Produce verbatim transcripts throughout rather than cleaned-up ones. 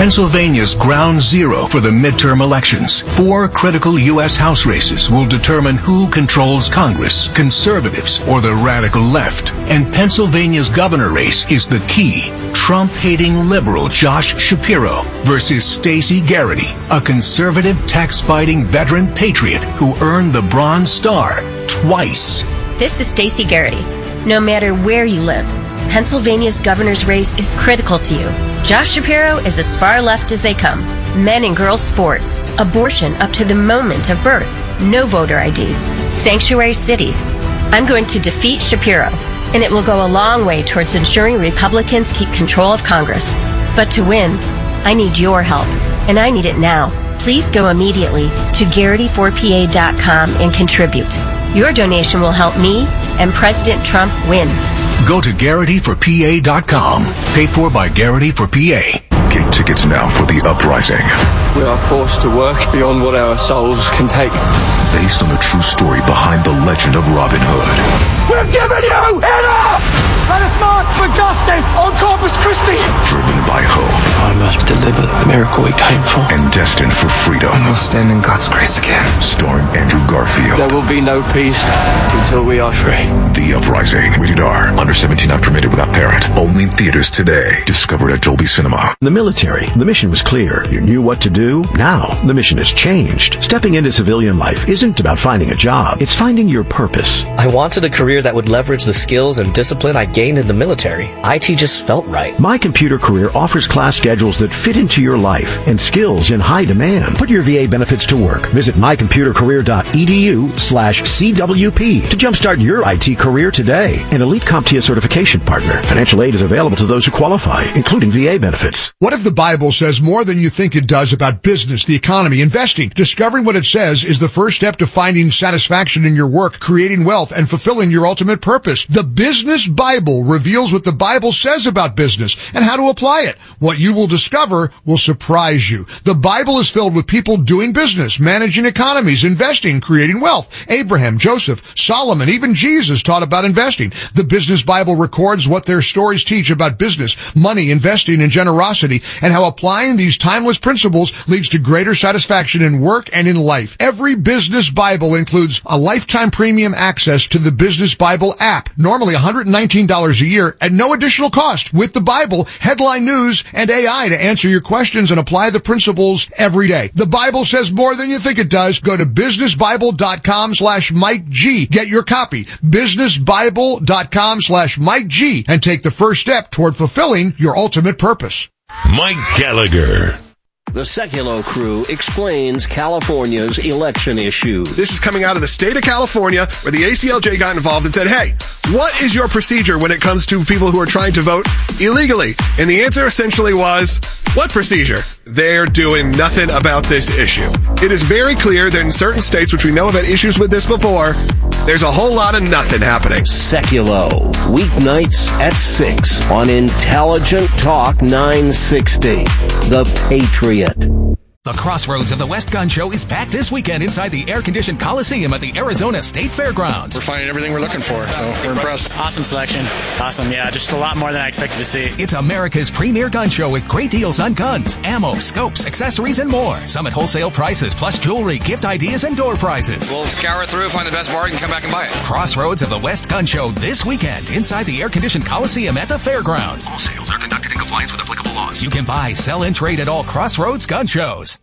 Pennsylvania's ground zero for the midterm elections. Four critical U S House races will determine who controls Congress, conservatives or the radical left. And Pennsylvania's governor race is the key. Trump-hating liberal Josh Shapiro versus Stacey Garrity, a conservative tax-fighting veteran patriot who earned the Bronze Star twice. This is Stacey Garrity. No matter where you live, Pennsylvania's governor's race is critical to you. Josh Shapiro is as far left as they come. Men and girls sports, abortion up to the moment of birth, no voter I D, sanctuary cities. I'm going to defeat Shapiro, and it will go a long way towards ensuring Republicans keep control of Congress. But to win, I need your help, and I need it now. Please go immediately to Garrity four P A dot com and contribute. Your donation will help me and President Trump win. Go to Garrity for P A dot com. Paid for by Garrity for P A. Get tickets now for the uprising. We are forced to work beyond what our souls can take. Based on the true story behind the legend of Robin Hood. We're giving you enough! Let us march for justice on Corpus Christi! Driven by hope. I must deliver the miracle we came for. And destined for freedom. We'll stand in God's grace again. Starring Andrew Garfield. There will be no peace until we are free. The Uprising. Rated R. Under seventeen, not permitted without parent. Only in theaters today. Discovered at Dolby Cinema. In the military, the mission was clear. You knew what to do. Now, the mission has changed. Stepping into civilian life isn't about finding a job. It's finding your purpose. I wanted a career that would leverage the skills and discipline I gained in the military. I T just felt right. My Computer Career offers class schedules that fit into your life and skills in high demand. Put your V A benefits to work. Visit my computer career dot e d u slash C W P to jumpstart your I T career today. An Elite CompTIA certification partner. Financial aid is available to those who qualify, including V A benefits. What if the Bible says more than you think it does about business, the economy, investing? Discovering what it says is the first step to finding satisfaction in your work, creating wealth, and fulfilling your ultimate purpose. The Business Bible reveals what the Bible says about business and how to apply it. What you will discover will surprise you. The Bible is filled with people doing business, managing economies, investing, creating wealth. Abraham, Joseph, Solomon, even Jesus taught about investing. The Business Bible records what their stories teach about business, money, investing, and generosity, and how applying these timeless principles leads to greater satisfaction in work and in life. Every Business Bible includes a lifetime premium access to the Business Bible app, normally one hundred nineteen dollars a year at no additional cost. With the Bible, headline news, and A I to answer your questions and apply the principles every day. The Bible says more than you think it does. Go to business bible dot com slash Mike G. Get your copy. business bible dot com slash Mike G. and take the first step toward fulfilling your ultimate purpose. Mike Gallagher. The Seculo Crew explains California's election issue. This is coming out of the state of California, where the A C L J got involved and said, hey, what is your procedure when it comes to people who are trying to vote illegally? And the answer essentially was, what procedure? They're doing nothing about this issue. It is very clear that in certain states, which we know have had issues with this before, there's a whole lot of nothing happening. Seculo, weeknights at six on Intelligent Talk nine sixty. The Patriot. The Crossroads of the West Gun Show is back this weekend inside the air-conditioned Coliseum at the Arizona State Fairgrounds. We're finding everything we're looking for, so we're impressed. Awesome selection. Awesome, yeah, just a lot more than I expected to see. It's America's premier gun show with great deals on guns, ammo, scopes, accessories, and more. Some at wholesale prices, plus jewelry, gift ideas, and door prizes. We'll scour through, find the best bargain, come back and buy it. Crossroads of the West Gun Show this weekend inside the air-conditioned Coliseum at the Fairgrounds. All sales are conducted in compliance with applicable laws. You can buy, sell, and trade at all Crossroads gun shows.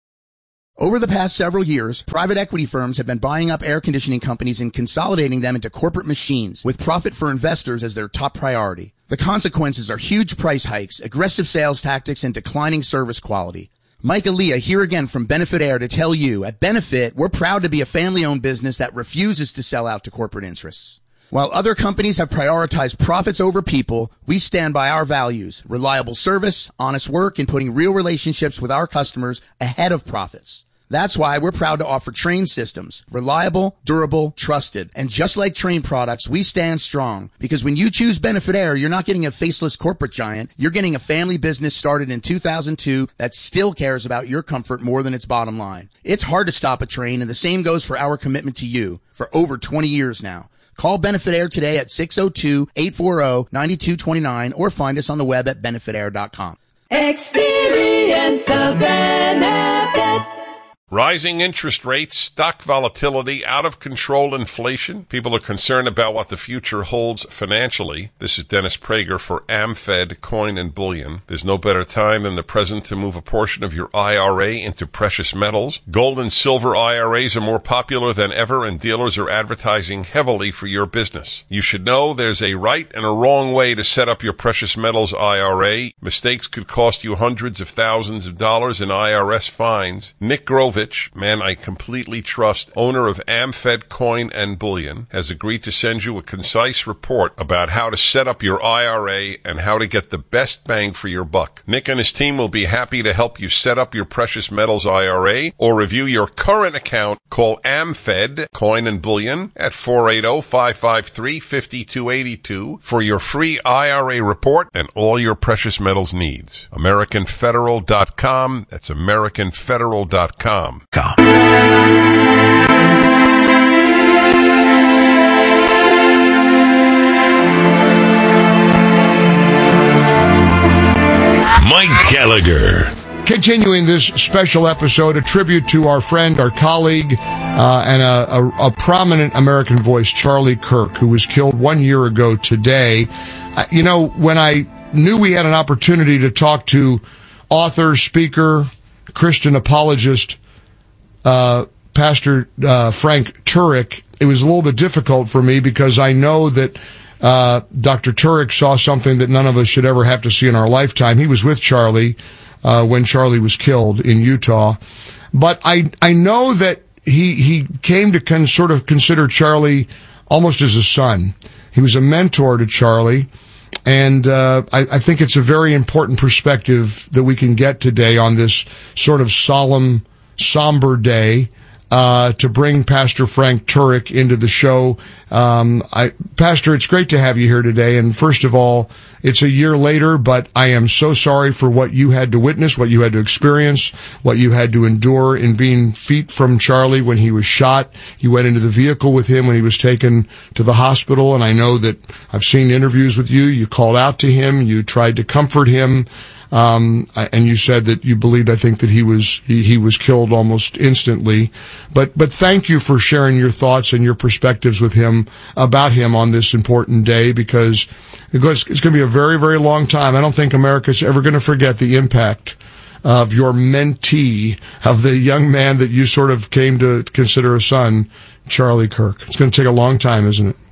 Over the past several years, private equity firms have been buying up air conditioning companies and consolidating them into corporate machines, with profit for investors as their top priority. The consequences are huge price hikes, aggressive sales tactics, and declining service quality. Mike Aaliyah here again from Benefit Air to tell you, at Benefit, we're proud to be a family-owned business that refuses to sell out to corporate interests. While other companies have prioritized profits over people, we stand by our values, reliable service, honest work, and putting real relationships with our customers ahead of profits. That's why we're proud to offer Trane systems, reliable, durable, trusted. And just like Trane products, we stand strong, because when you choose Benefit Air, you're not getting a faceless corporate giant. You're getting a family business started in two thousand two that still cares about your comfort more than its bottom line. It's hard to stop a Trane, and the same goes for our commitment to you for over twenty years now. Call Benefit Air today at six oh two, eight four zero, nine two two nine or find us on the web at benefit air dot com. Experience the benefit. Rising interest rates, stock volatility, out-of-control inflation. People are concerned about what the future holds financially. This is Dennis Prager for AmFed Coin and Bullion. There's no better time than the present to move a portion of your I R A into precious metals. Gold and silver I R As are more popular than ever, and dealers are advertising heavily for your business. You should know there's a right and a wrong way to set up your precious metals I R A. Mistakes could cost you hundreds of thousands of dollars in I R S fines. Nick Grovich, man I completely trust, owner of AmFed Coin and Bullion, has agreed to send you a concise report about how to set up your I R A and how to get the best bang for your buck. Nick and his team will be happy to help you set up your precious metals I R A or review your current account. Call AmFed Coin and Bullion at four eight zero, five five three, five two eight two for your free I R A report and all your precious metals needs. American Federal dot com. That's American Federal dot com. Mike Gallagher. Continuing this special episode, a tribute to our friend, our colleague, uh, and a, a, a prominent American voice, Charlie Kirk, who was killed one year ago today. Uh, you know, when I knew we had an opportunity to talk to author, speaker, Christian apologist, uh, Pastor uh, Frank Turek, it was a little bit difficult for me because I know that uh, Doctor Turek saw something that none of us should ever have to see in our lifetime. He was with Charlie Uh, when Charlie was killed in Utah. But I, I know that he, he came to con, sort of consider Charlie almost as a son. He was a mentor to Charlie. And, uh, I, I think it's a very important perspective that we can get today on this sort of solemn, somber day, uh, to bring Pastor Frank Turek into the show. Um, I, Pastor, it's great to have you here today. And first of all, it's a year later, but I am so sorry for what you had to witness, what you had to experience, what you had to endure in being feet from Charlie when he was shot. You went into the vehicle with him when he was taken to the hospital, and I know that I've seen interviews with you. You called out to him. You tried to comfort him. Um, and you said that you believed, I think, that he was, he, he was killed almost instantly. But, but thank you for sharing your thoughts and your perspectives with him, about him on this important day, because it goes, it's going to be a very, very long time. I don't think America's ever going to forget the impact of your mentee, of the young man that you sort of came to consider a son, Charlie Kirk. It's going to take a long time, isn't it?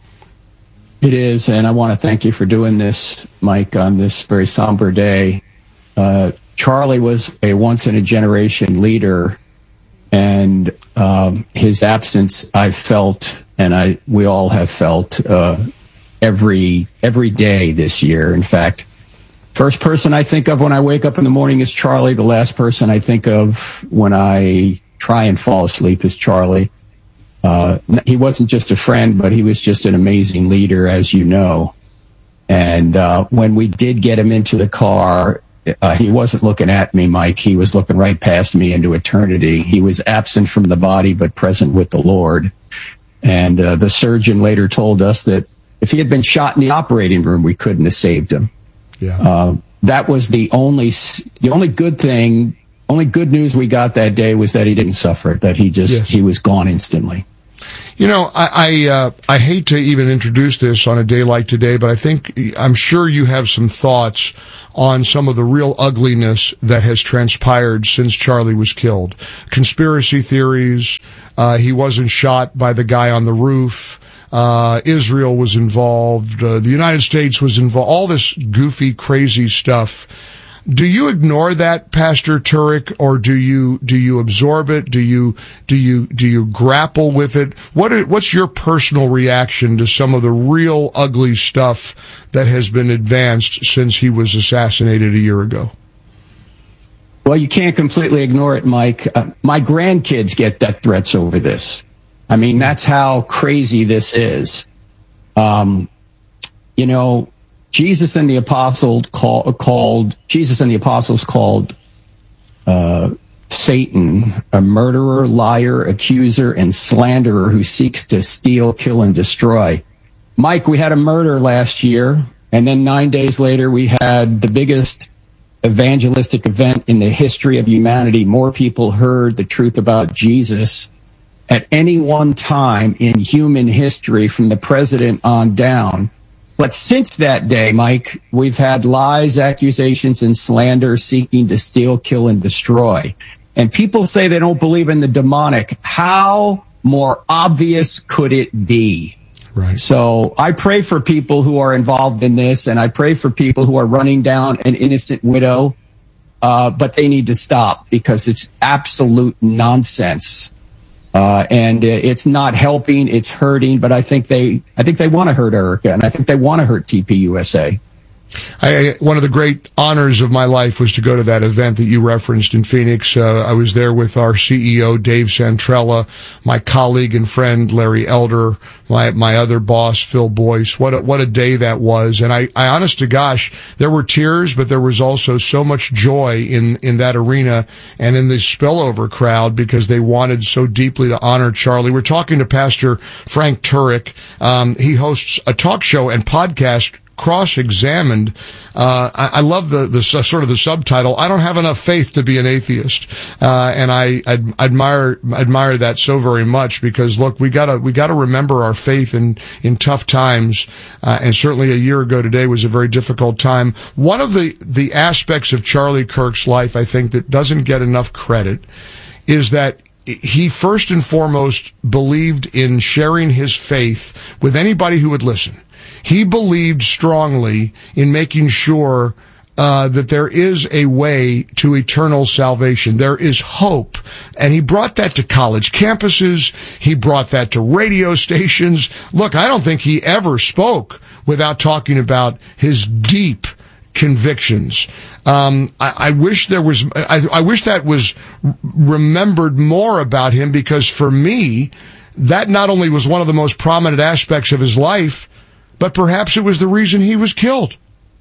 It is, and I want to thank you for doing this, Mike, on this very somber day. Uh, Charlie was a once-in-a-generation leader, and um, his absence I've felt, and I we all have felt, uh, every every day this year. In fact, first person I think of when I wake up in the morning is Charlie. The last person I think of when I try and fall asleep is Charlie. Uh, he wasn't just a friend, but he was just an amazing leader, as you know. And uh, when we did get him into the car, uh, he wasn't looking at me, Mike. He was looking right past me into eternity. He was absent from the body, but present with the Lord. And uh, the surgeon later told us that if he had been shot in the operating room, we couldn't have saved him. Yeah. Uh, that was the only the only good thing. Only good news we got that day was that he didn't suffer, that he just, yes. he was gone instantly. You know, I I, uh, I hate to even introduce this on a day like today, but I think, I'm sure you have some thoughts on some of the real ugliness that has transpired since Charlie was killed. Conspiracy theories, uh, he wasn't shot by the guy on the roof, uh, Israel was involved, uh, the United States was involved, all this goofy, crazy stuff. Do you ignore that, Pastor Turek, or do you do you absorb it? Do you do you do you grapple with it? What are, what's your personal reaction to some of the real ugly stuff that has been advanced since he was assassinated a year ago? Well, you can't completely ignore it, Mike. Uh, my grandkids get death threats over this. I mean, that's how crazy this is. Um, you know. Jesus and the apostles call, called Jesus and the apostles called uh, Satan a murderer, liar, accuser, and slanderer who seeks to steal, kill, and destroy. Mike, we had a murder last year, and then nine days later we had the biggest evangelistic event in the history of humanity. More people heard the truth about Jesus at any one time in human history from the president on down. But since that day, Mike, we've had lies, accusations, and slander seeking to steal, kill, and destroy. And people say they don't believe in the demonic. How more obvious could it be? Right. So I pray for people who are involved in this, and I pray for people who are running down an innocent widow, uh, but they need to stop because it's absolute nonsense. Uh, and it's not helping, it's hurting, but I think they, I think they want to hurt Erica, and I think they want to hurt T P U S A. I, one of the great honors of my life was to go to that event that you referenced in Phoenix. Uh, I was there with our C E O, Dave Santrella, my colleague and friend, Larry Elder, my, my other boss, Phil Boyce. What a, what a day that was. And I, I honest to gosh, there were tears, but there was also so much joy in, in that arena and in the spillover crowd because they wanted so deeply to honor Charlie. We're talking to Pastor Frank Turek. Um, he hosts a talk show and podcast, Cross-Examined. Uh, I, I love the, the uh, sort of the subtitle. I don't have enough faith to be an atheist. Uh, and I, I admire, admire that so very much because look, we gotta, we gotta remember our faith in, in tough times. Uh, and certainly a year ago today was a very difficult time. One of the, the aspects of Charlie Kirk's life, I think, that doesn't get enough credit is that he first and foremost believed in sharing his faith with anybody who would listen. He believed strongly in making sure uh, that there is a way to eternal salvation. There is hope. And he brought that to college campuses. He brought that to radio stations. Look, I don't think he ever spoke without talking about his deep convictions. Um, I, I wish there was, I, I wish that was remembered more about him because for me, that not only was one of the most prominent aspects of his life, but perhaps it was the reason he was killed.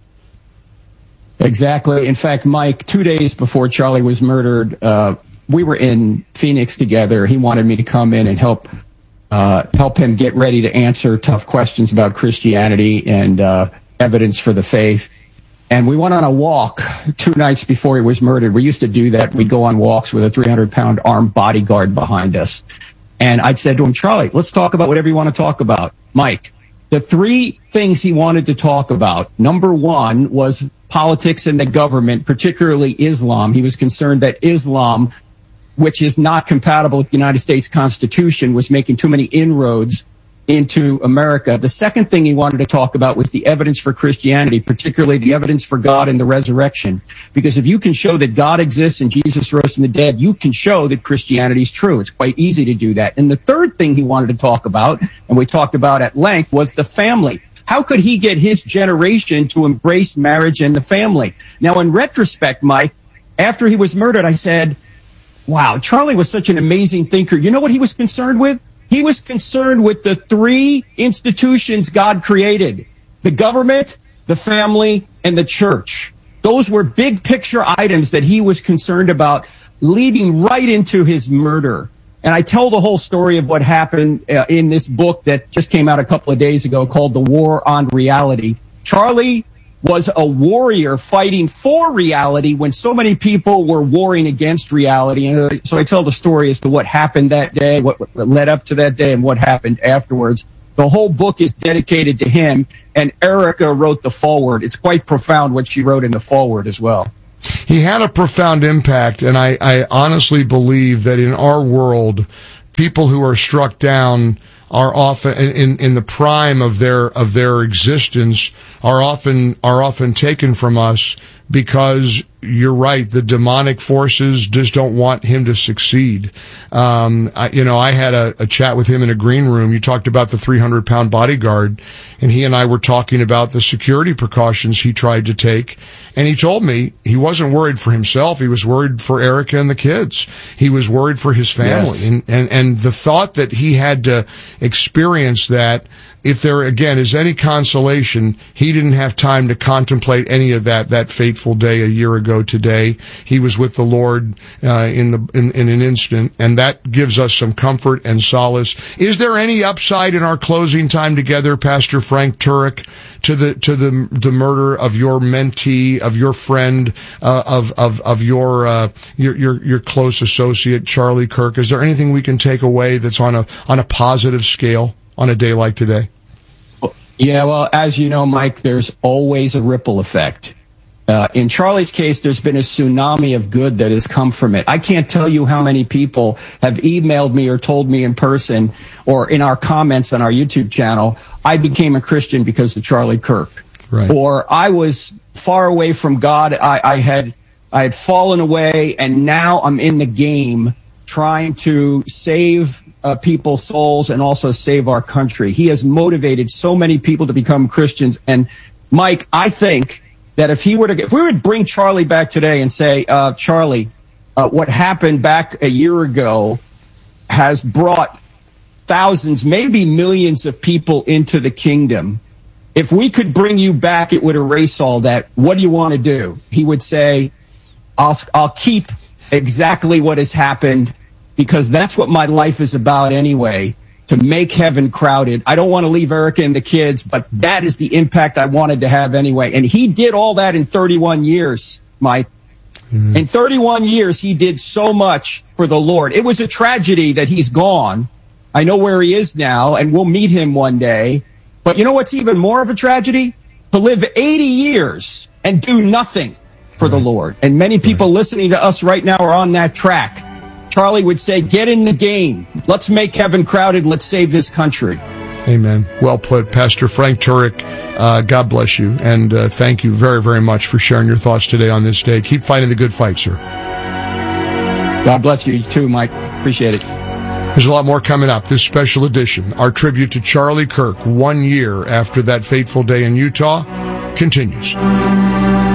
Exactly. In fact, Mike, two days before Charlie was murdered, uh, we were in Phoenix together. He wanted me to come in and help uh, help him get ready to answer tough questions about Christianity and uh, evidence for the faith. And we went on a walk two nights before he was murdered. We used to do that. We'd go on walks with a three hundred pound armed bodyguard behind us. And I'd said to him, Charlie, let's talk about whatever you want to talk about. Mike, the three things he wanted to talk about, number one was politics and the government, particularly Islam. He was concerned that Islam, which is not compatible with the United States Constitution, was making too many inroads into America. The second thing he wanted to talk about was the evidence for Christianity, particularly the evidence for God and the resurrection. Because if you can show that God exists and Jesus rose from the dead, you can show that Christianity is true. It's quite easy to do that. And the third thing he wanted to talk about, and we talked about at length, was the family. How could he get his generation to embrace marriage and the family? Now, in retrospect, Mike, after he was murdered, I said, wow, Charlie was such an amazing thinker. You know what he was concerned with? He was concerned with the three institutions God created: the government, the family, and the church. Those were big picture items that he was concerned about, leading right into his murder. And I tell the whole story of what happened uh, in this book that just came out a couple of days ago called The War on Reality. Charlie was a warrior fighting for reality when so many people were warring against reality. And uh, so I tell the story as to what happened that day, what, what led up to that day, and what happened afterwards. The whole book is dedicated to him, and Erica wrote the foreword. It's quite profound what she wrote in the foreword as well. He had a profound impact, and I, I honestly believe that in our world, people who are struck down are often in, in the prime of their of their existence are often are often taken from us because you're right, the demonic forces just don't want him to succeed. Um, I, you know, I had a, a chat with him in a green room. You talked about the three hundred pound bodyguard, and he and I were talking about the security precautions he tried to take. And he told me he wasn't worried for himself. He was worried for Erica and the kids. He was worried for his family. Yes. And, and, and the thought that he had to experience that if there, again, is any consolation, he didn't have time to contemplate any of that, that fateful day a year ago today. He was with the Lord, uh, in the, in, in an instant, and that gives us some comfort and solace. Is there any upside in our closing time together, Pastor Frank Turek, to the, to the, the murder of your mentee, of your friend, uh, of, of, of your, uh, your, your, your close associate, Charlie Kirk? Is there anything we can take away that's on a, on a positive scale on a day like today? Yeah, well, as you know, Mike, there's always a ripple effect. Uh, in Charlie's case, there's been a tsunami of good that has come from it. I can't tell you how many people have emailed me or told me in person or in our comments on our YouTube channel, I became a Christian because of Charlie Kirk. Right. Or I was far away from God. I, I had I had fallen away, and now I'm in the game trying to save uh, people's souls and also save our country. He has motivated so many people to become Christians. And Mike, I think that if he were to, if we would bring Charlie back today and say, uh, Charlie, uh, what happened back a year ago has brought thousands, maybe millions of people into the kingdom. If we could bring you back, it would erase all that. What do you want to do? He would say, I'll, I'll keep exactly what has happened, because that's what my life is about anyway, to make heaven crowded. I don't want to leave Erica and the kids, but that is the impact I wanted to have anyway. And he did all that in thirty-one years, Mike. Mm-hmm. In thirty-one years, he did so much for the Lord. It was a tragedy that he's gone. I know where he is now, and we'll meet him one day. But you know what's even more of a tragedy? To live eighty years and do nothing for right. the Lord. And many people right. listening to us right now are on that track. Charlie would say, get in the game. Let's make heaven crowded. Let's save this country. Amen. Well put. Pastor Frank Turek, uh, God bless you. And uh, thank you very, very much for sharing your thoughts today on this day. Keep fighting the good fight, sir. God bless you too, Mike. Appreciate it. There's a lot more coming up. This special edition, our tribute to Charlie Kirk, one year after that fateful day in Utah, continues.